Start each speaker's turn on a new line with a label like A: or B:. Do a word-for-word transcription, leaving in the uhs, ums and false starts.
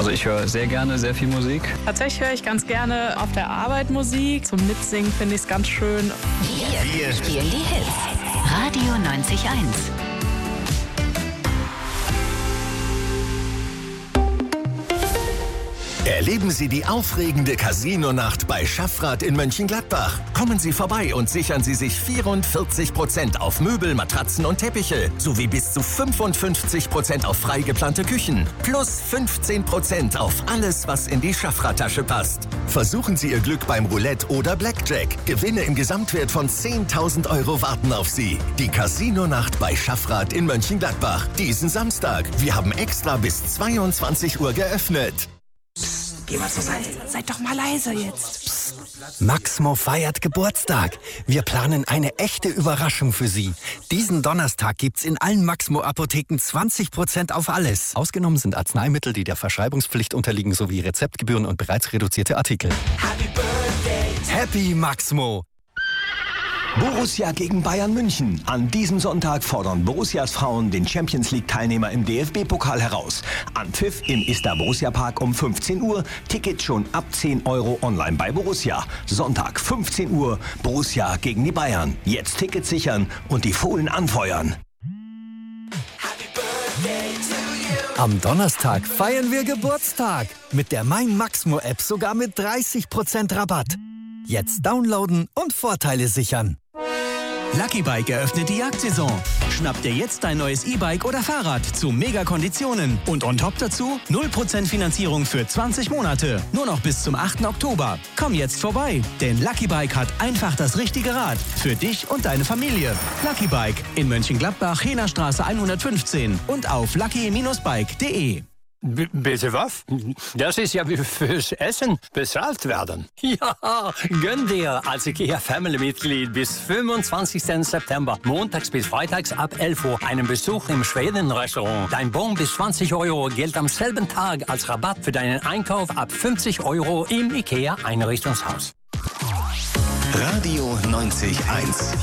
A: Also ich höre sehr gerne sehr viel Musik.
B: Tatsächlich höre ich ganz gerne auf der Arbeit Musik. Zum Mitsingen finde ich es ganz schön.
C: Wir spielen die Hits. Radio neunzig Komma eins.
D: Erleben Sie die aufregende Casino-Nacht bei Schaffrath in Mönchengladbach. Kommen Sie vorbei und sichern Sie sich vierundvierzig Prozent auf Möbel, Matratzen und Teppiche sowie bis zu fünfundfünfzig Prozent auf frei geplante Küchen. Plus fünfzehn Prozent auf alles, was in die Schaffrath-Tasche passt. Versuchen Sie Ihr Glück beim Roulette oder Blackjack. Gewinne im Gesamtwert von zehntausend Euro warten auf Sie. Die Casino-Nacht bei Schaffrath in Mönchengladbach. Diesen Samstag. Wir haben extra bis zweiundzwanzig Uhr geöffnet.
E: Geh mal zur Seite. Seid doch mal leise jetzt.
F: Psst. Maxmo feiert Geburtstag. Wir planen eine echte Überraschung für Sie. Diesen Donnerstag gibt's in allen Maxmo-Apotheken zwanzig Prozent auf alles. Ausgenommen sind Arzneimittel, die der Verschreibungspflicht unterliegen, sowie Rezeptgebühren und bereits reduzierte Artikel.
E: Happy Birthday.
F: Happy Maxmo!
G: Borussia gegen Bayern München. An diesem Sonntag fordern Borussias Frauen den Champions-League-Teilnehmer im D F B-Pokal heraus. Anpfiff im Ister Borussia Park um fünfzehn Uhr. Ticket schon ab zehn Euro online bei Borussia. Sonntag fünfzehn Uhr. Borussia gegen die Bayern. Jetzt Tickets sichern und die Fohlen anfeuern.
F: Am Donnerstag feiern wir Geburtstag. Mit der Mein Maxmo-App sogar mit dreißig Prozent Rabatt. Jetzt downloaden und Vorteile sichern.
H: Lucky Bike eröffnet die Jagdsaison. Schnapp dir jetzt dein neues E-Bike oder Fahrrad zu Mega-Konditionen. Und on top dazu null Prozent Finanzierung für zwanzig Monate. Nur noch bis zum achten Oktober. Komm jetzt vorbei, denn Lucky Bike hat einfach das richtige Rad. Für dich und deine Familie. Lucky Bike in Mönchengladbach, Hehnerstraße hundertfünfzehn und auf lucky Bindestrich bike punkt de.
I: B- bitte was? Das ist ja wie fürs Essen bezahlt werden. Ja, gönn dir als IKEA-Family-Mitglied bis fünfundzwanzigsten September, montags bis freitags ab elf Uhr, einen Besuch im Schweden-Restaurant. Dein Bon bis zwanzig Euro gilt am selben Tag als Rabatt für deinen Einkauf ab fünfzig Euro im IKEA-Einrichtungshaus.
D: Radio neunzig Komma eins.